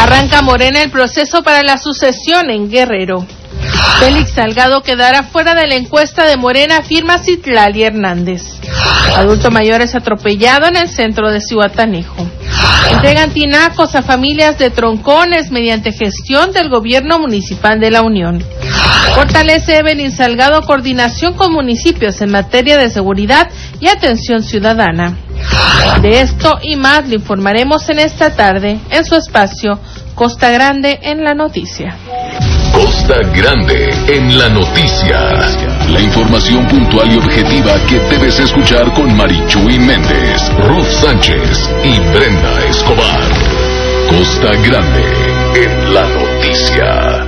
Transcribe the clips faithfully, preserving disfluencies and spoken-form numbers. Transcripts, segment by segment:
Arranca Morena el proceso para la sucesión en Guerrero. Félix Salgado quedará fuera de la encuesta de Morena, afirma Citlali Hernández. Adulto mayor es atropellado en el centro de Zihuatanejo. Entregan tinacos a familias de troncones mediante gestión del gobierno municipal de la Unión. Fortalece Evelyn Salgado coordinación con municipios en materia de seguridad y atención ciudadana. De esto y más le informaremos en esta tarde en su espacio Costa Grande en la Noticia. Costa Grande en la Noticia. La información puntual y objetiva que debes escuchar con Marichuy Méndez, Ruth Sánchez y Brenda Escobar. Costa Grande en la Noticia.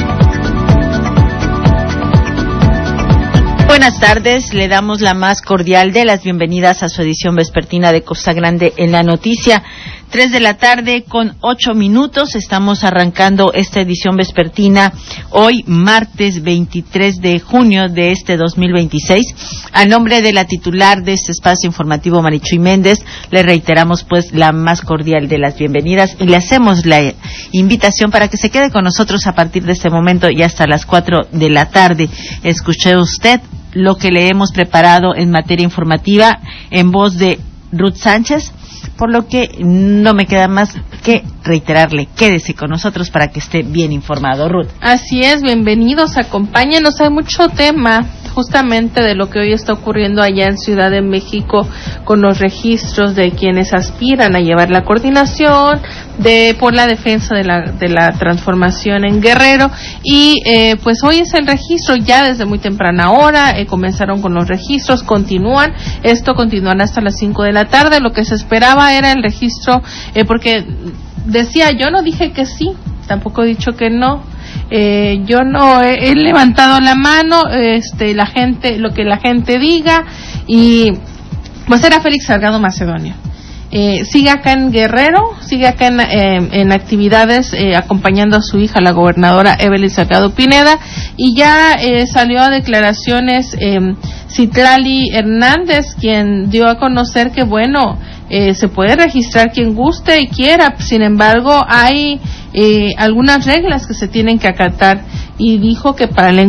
Buenas tardes, le damos la más cordial de las bienvenidas a su edición vespertina de Costa Grande en la Noticia. Tres de la tarde con ocho minutos, estamos arrancando esta edición vespertina hoy martes veintitrés de junio de este dos mil veintiséis. A nombre de la titular de este espacio informativo, Marichuy Méndez, le reiteramos pues la más cordial de las bienvenidas y le hacemos la invitación para que se quede con nosotros a partir de este momento y hasta las cuatro de la tarde. Escuche usted lo que le hemos preparado en materia informativa en voz de Ruth Sánchez, por lo que no me queda más que reiterarle, quédese con nosotros para que esté bien informado, Ruth. Así es, bienvenidos, acompáñenos, hay mucho tema justamente de lo que hoy está ocurriendo allá en Ciudad de México con los registros de quienes aspiran a llevar la coordinación de por la defensa de la de la transformación en Guerrero y eh, pues hoy es el registro ya desde muy temprana hora, eh, comenzaron con los registros, continúan, esto continúan hasta las cinco de la tarde, lo que se esperaba era el registro, eh, porque decía, yo no dije que sí, tampoco he dicho que no. Eh, yo no he, he levantado la mano, este, la gente, lo que la gente diga, y pues era Félix Salgado Macedonio. Eh, sigue acá en Guerrero, sigue acá en, eh, en actividades eh, acompañando a su hija, la gobernadora Evelyn Salgado Pineda, y ya eh, salió a declaraciones eh, Citlali Hernández, quien dio a conocer que bueno, eh, se puede registrar quien guste y quiera, sin embargo hay eh, algunas reglas que se tienen que acatar, y dijo que para la